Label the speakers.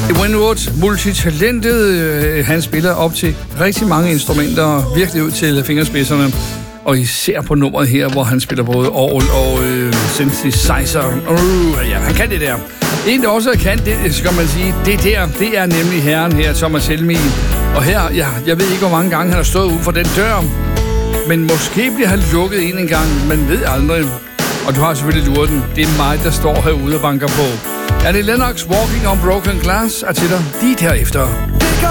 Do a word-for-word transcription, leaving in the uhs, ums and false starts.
Speaker 1: Winwood, multitalentet, han spiller op til rigtig mange instrumenter, virkelig ud til fingerspidserne. Og især på nummeret her, hvor han spiller både orgel og øh, synthesizer. Uh, ja, han kan det der. En, der også kan det, skal man sige, det der, det er nemlig herren her, Thomas Helmig. Og her, ja, jeg ved ikke, hvor mange gange han har stået ude for den dør. Men måske bliver han lukket en en gang, man ved aldrig. Og du har selvfølgelig luret den. Det er mig, der står herude og banker på. Annie Lennox, Walking on Broken Glass, er til dig lige derefter.